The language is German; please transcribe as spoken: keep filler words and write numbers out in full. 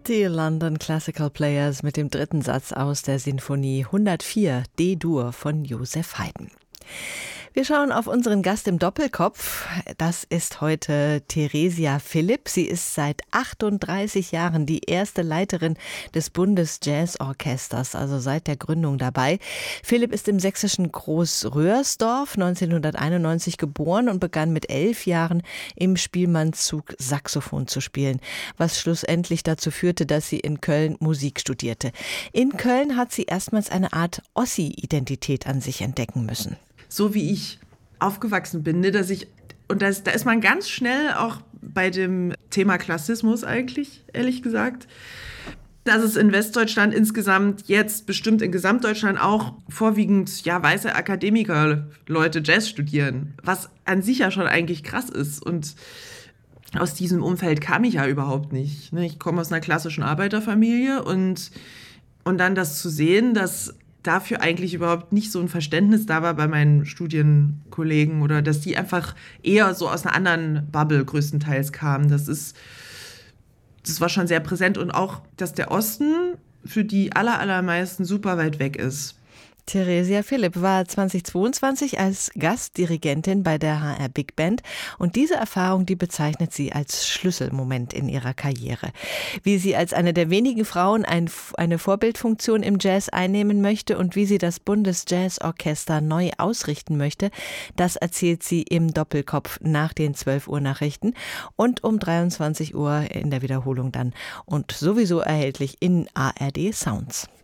Die London Classical Players mit dem dritten Satz aus der Sinfonie hundertvier D-Dur von Joseph Haydn. Wir schauen auf unseren Gast im Doppelkopf. Das ist heute Theresia Philipp. Sie ist seit achtunddreißig Jahren die erste Leiterin des Bundesjazzorchesters, also seit der Gründung dabei. Philipp ist im sächsischen Großröhrsdorf neunzehnhunderteinundneunzig geboren und begann mit elf Jahren im Spielmannszug Saxophon zu spielen, was schlussendlich dazu führte, dass sie in Köln Musik studierte. In Köln hat sie erstmals eine Art Ossi-Identität an sich entdecken müssen. So wie ich aufgewachsen bin, ne, dass ich, und das, da ist man ganz schnell auch bei dem Thema Klassismus eigentlich, ehrlich gesagt, dass es in Westdeutschland insgesamt jetzt, bestimmt in Gesamtdeutschland auch vorwiegend, ja, weiße Akademiker, Leute Jazz studieren, was an sich ja schon eigentlich krass ist. Und aus diesem Umfeld kam ich ja überhaupt nicht. Ne? Ich komme aus einer klassischen Arbeiterfamilie und, und dann das zu sehen, dass dafür eigentlich überhaupt nicht so ein Verständnis da war bei meinen Studienkollegen oder dass die einfach eher so aus einer anderen Bubble größtenteils kamen. Das ist, das war schon sehr präsent und auch, dass der Osten für die aller, allermeisten super weit weg ist. Theresia Philipp war zweitausendzweiundzwanzig als Gastdirigentin bei der H R Big Band und diese Erfahrung, die bezeichnet sie als Schlüsselmoment in ihrer Karriere. Wie sie als eine der wenigen Frauen ein, eine Vorbildfunktion im Jazz einnehmen möchte und wie sie das Bundesjazzorchester neu ausrichten möchte, das erzählt sie im Doppelkopf nach den zwölf Uhr Nachrichten und um dreiundzwanzig Uhr in der Wiederholung dann und sowieso erhältlich in A R D Sounds.